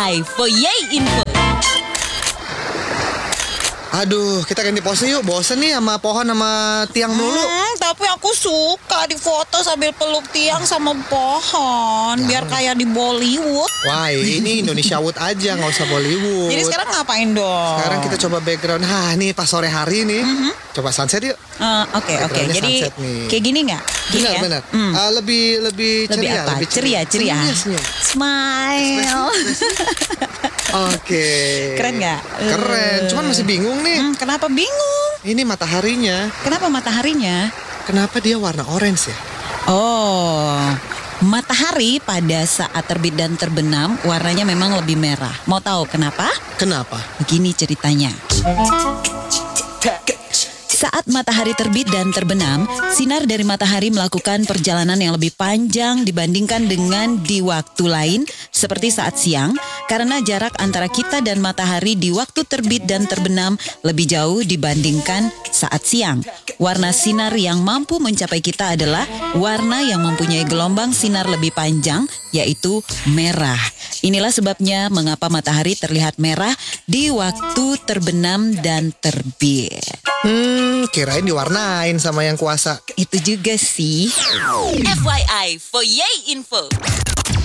FYI for Yay Info. Aduh, kita ganti pose yuk. Bosen nih sama pohon sama tiang mulu. Tapi aku suka difoto sambil peluk tiang sama pohon. Biar kayak di Bollywood. Wah, ini Indonesia Wood aja, nggak usah Bollywood. Jadi sekarang ngapain dong? Sekarang kita coba background. Nih pas sore hari nih. Coba sunset yuk. Oke. Backgroundnya Jadi sunset nih. kayak gini nggak? Gini ya? Benar. Lebih ceria, apa? lebih Ceria. Senyum. Smile. Oke. Keren nggak? Keren. Cuman masih bingung nih. Kenapa bingung? Ini mataharinya. Kenapa mataharinya? Kenapa dia warna orange ya? Oh, matahari pada saat terbit dan terbenam warnanya memang lebih merah. Mau tahu kenapa? Kenapa? Begini ceritanya. Saat matahari terbit dan terbenam, sinar dari matahari melakukan perjalanan yang lebih panjang dibandingkan dengan di waktu lain seperti saat siang, karena jarak antara kita dan matahari di waktu terbit dan terbenam lebih jauh dibandingkan saat siang. Warna sinar yang mampu mencapai kita adalah warna yang mempunyai gelombang sinar lebih panjang, yaitu merah. Inilah sebabnya mengapa matahari terlihat merah di waktu terbenam dan terbit. Kirain diwarnain sama yang kuasa. Itu juga sih. FYI for Yay Info.